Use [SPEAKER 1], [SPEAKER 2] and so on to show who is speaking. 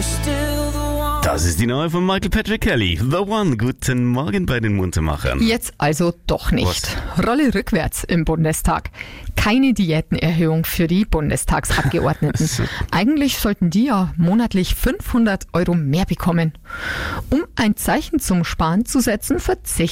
[SPEAKER 1] Das ist die neue von Michael Patrick Kelly. The One. Guten Morgen bei den Muntermachern.
[SPEAKER 2] Jetzt also doch nicht. Rolle rückwärts im Bundestag. Keine Diätenerhöhung für die Bundestagsabgeordneten. Eigentlich sollten die ja monatlich 500 € mehr bekommen. Um ein Zeichen zum Sparen zu setzen, verzichten